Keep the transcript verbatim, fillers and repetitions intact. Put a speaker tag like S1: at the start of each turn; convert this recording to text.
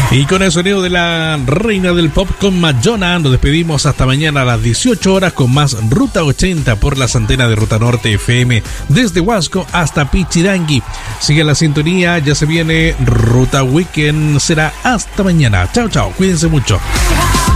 S1: Y con el sonido de la reina del pop con Madonna, nos despedimos hasta mañana a las dieciocho horas con más Ruta ochenta por las antenas de Ruta Norte F M desde Huasco hasta Pichirangui. Sigue la sintonía, ya se viene Ruta Weekend, será hasta mañana. Chao, chao, cuídense mucho.